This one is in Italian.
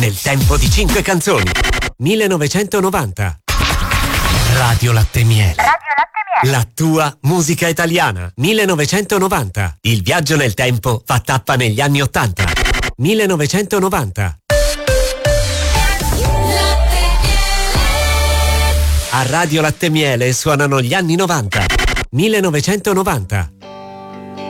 nel tempo di 5 canzoni. 1990. Radio Latte Miele. La tua musica italiana. 1990. Il viaggio nel tempo fa tappa negli anni 80. 1990. A Radio Latte Miele suonano gli anni 90. 1990.